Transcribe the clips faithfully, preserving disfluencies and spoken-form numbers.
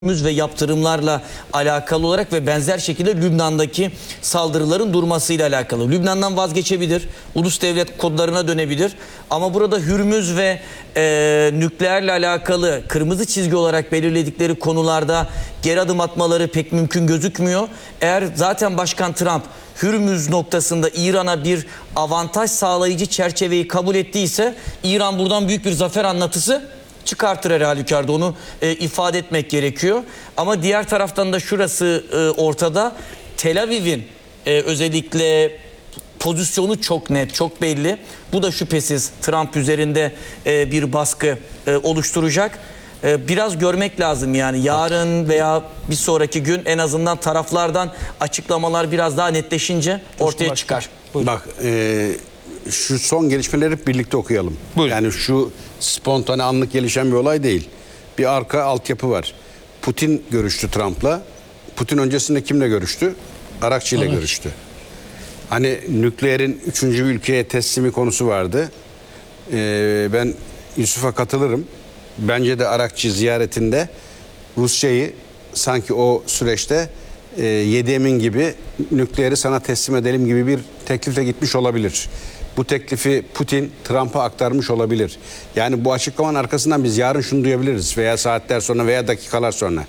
ve yaptırımlarla alakalı olarak ve benzer şekilde Lübnan'daki saldırıların durmasıyla alakalı. Lübnan'dan vazgeçebilir, ulus devlet kodlarına dönebilir ama burada Hürmüz ve e, nükleerle alakalı kırmızı çizgi olarak belirledikleri konularda geri adım atmaları pek mümkün gözükmüyor. Eğer zaten Başkan Trump Hürmüz noktasında İran'a bir avantaj sağlayıcı çerçeveyi kabul ettiyse İran buradan büyük bir zafer anlatısı çıkartır her halükarda, onu e, ifade etmek gerekiyor. Ama diğer taraftan da şurası e, ortada. Tel Aviv'in e, özellikle pozisyonu çok net, çok belli. Bu da şüphesiz Trump üzerinde e, bir baskı e, oluşturacak. E, biraz görmek lazım yani yarın veya bir sonraki gün en azından taraflardan açıklamalar biraz daha netleşince ortaya çıkar. Buyurun. Bak e, şu son gelişmeleri hep birlikte okuyalım. Buyurun. Yani şu spontane anlık gelişen bir olay değil. Bir arka altyapı var. Putin görüştü Trump'la. Putin öncesinde kimle görüştü? Arakçı ile görüştü. Hani nükleerin üçüncü ülkeye teslimi konusu vardı. Ee, ben Yusuf'a katılırım. Bence de Arakçı ziyaretinde Rusya'yı sanki o süreçte e, Yedi Emin gibi nükleeri sana teslim edelim gibi bir teklifle gitmiş olabilir. Bu teklifi Putin Trump'a aktarmış olabilir. Yani bu açıklamanın arkasından biz yarın şunu duyabiliriz veya saatler sonra veya dakikalar sonra.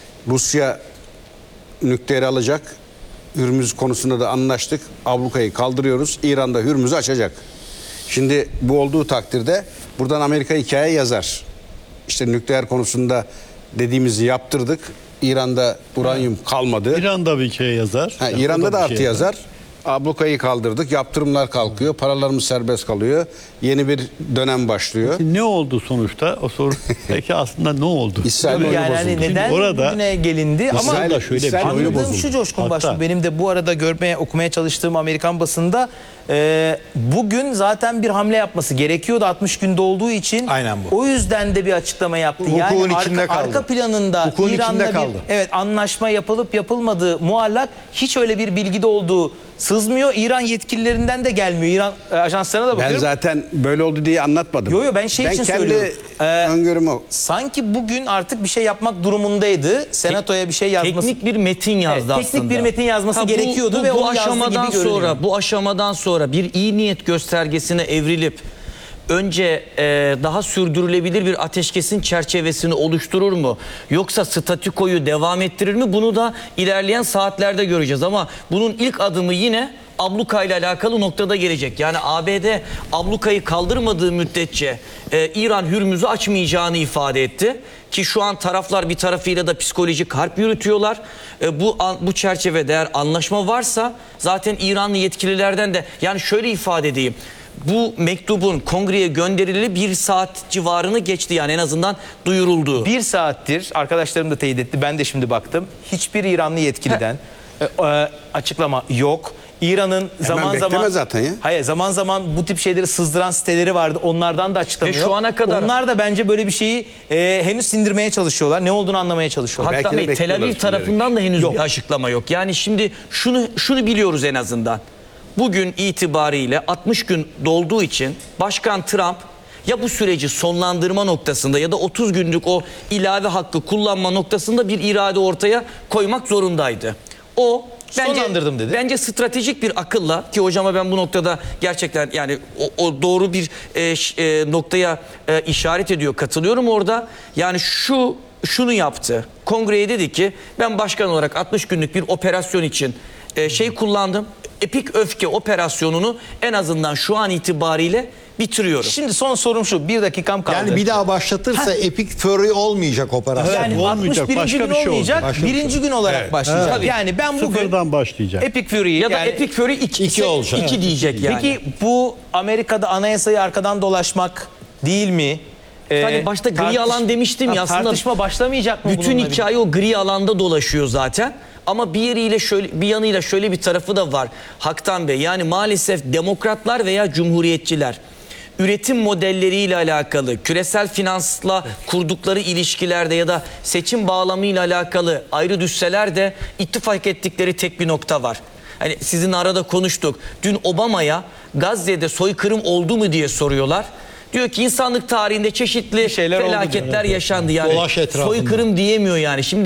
Rusya nükleeri alacak. Hürmüz konusunda da anlaştık. Ablukayı kaldırıyoruz. İran da Hürmüz'ü açacak. Şimdi bu olduğu takdirde buradan Amerika hikaye yazar. İşte nükleer konusunda dediğimizi yaptırdık. İran'da uranyum kalmadı. İran'da bir şey yazar. Ha, İran'da da artı şey yazar. Ablukayı kaldırdık. Yaptırımlar kalkıyor. Paralarımız serbest kalıyor. Yeni bir dönem başlıyor. Ne oldu sonuçta? O soru peki aslında ne oldu? İsrail oyunu yani bozuldu. Hani neden orada, bugüne gelindi İsrail, ama da şöyle bir anladığım şu Coşkun Başbuğ, benim de bu arada görmeye okumaya çalıştığım Amerikan basında e, bugün zaten bir hamle yapması gerekiyordu altmış günde olduğu için. Aynen bu. O yüzden de bir açıklama yaptı. Hukukun yani içinde arka, kaldı. arka planında Hukukun İran'la bir kaldı. evet anlaşma yapılıp yapılmadığı muallak, hiç öyle bir bilgide olduğu sızmıyor. İran yetkililerinden de gelmiyor. İran e, ajanslarına da bakıyorum. Ben zaten böyle oldu diye anlatmadım. Yo yo ben şey ben için kendi söylüyorum. Ee, öngörüm o. Sanki bugün artık bir şey yapmak durumundaydı. Senatoya bir şey yazması. Teknik bir metin yazdı evet, aslında. Teknik bir metin yazması ha, bu, gerekiyordu bu, ve bu onu aşamadan yazdığı gibi sonra, görünüyor. bu aşamadan sonra bir iyi niyet göstergesine evrilip önce e, daha sürdürülebilir bir ateşkesin çerçevesini oluşturur mu? Yoksa statükoyu devam ettirir mi? Bunu da ilerleyen saatlerde göreceğiz ama bunun ilk adımı yine abluka ile alakalı noktada gelecek. Yani A B D ablukayı kaldırmadığı müddetçe e, İran Hürmüz'ü açmayacağını ifade etti. Ki şu an taraflar bir tarafıyla da psikolojik harp yürütüyorlar. E, bu bu çerçevede eğer anlaşma varsa zaten İranlı yetkililerden de, yani şöyle ifade edeyim. Bu mektubun kongreye gönderileli bir saat civarını geçti, yani en azından duyuruldu. Bir saattir arkadaşlarım da teyit etti. Ben de şimdi baktım. Hiçbir İranlı yetkiliden e, e, açıklama yok. İran'ın zaman zaman zaten ya. Hayır, zaman zaman bu tip şeyleri sızdıran siteleri vardı. Onlardan da açıklama Ve yok. şu ana kadar onlar da bence böyle bir şeyi e, henüz sindirmeye çalışıyorlar. Ne olduğunu anlamaya çalışıyorlar. Hatta Bey, Tel Aviv tarafından da henüz yok. bir açıklama yok. Yani şimdi şunu şunu biliyoruz en azından. Bugün itibariyle altmış gün dolduğu için Başkan Trump ya bu süreci sonlandırma noktasında ya da otuz günlük o ilave hakkı kullanma noktasında bir irade ortaya koymak zorundaydı. O bence, sonlandırdım dedi. Bence stratejik bir akılla, ki hocama ben bu noktada gerçekten yani o, o doğru bir e, e, noktaya e, işaret ediyor, katılıyorum orada. Yani şu şunu yaptı. Kongreye dedi ki ben başkan olarak altmış günlük bir operasyon için e, şey kullandım. Epik öfke operasyonunu en azından şu an itibariyle bitiriyorum. Şimdi son sorum şu. Bir dakikam kaldı. Yani bir daha başlatırsa Epic Fury olmayacak operasyon. Yani olmayacak, altmış birinci başka gün bir şey olmayacak. olacak. Birinci Başka gün olarak evet. başlayacak. Evet. Yani ben bugün sıfırdan başlayacak. Epic Fury Ya da yani, Epic Fury iki, iki olacak. iki diyecek yani. Peki bu Amerika'da anayasayı arkadan dolaşmak değil mi? Ee, Hani başta gri tartış- alan demiştim ya, aslında tartışma başlamayacak mı? bütün bununla hikaye o gri alanda dolaşıyor zaten. Ama bir yeriyle şöyle, bir yanıyla şöyle bir tarafı da var Haktan Bey. Yani maalesef demokratlar veya cumhuriyetçiler üretim modelleriyle alakalı, küresel finansla kurdukları ilişkilerde ya da seçim bağlamıyla alakalı ayrı düşseler de ittifak ettikleri tek bir nokta var. Hani sizin arada konuştuk. Dün Obama'ya Gazze'de soykırım oldu mu diye soruyorlar. Diyor ki insanlık tarihinde çeşitli şeyler oldu diyor. felaketler yaşandı yani. Dolaş etrafında. Soykırım diyemiyor yani. Şimdi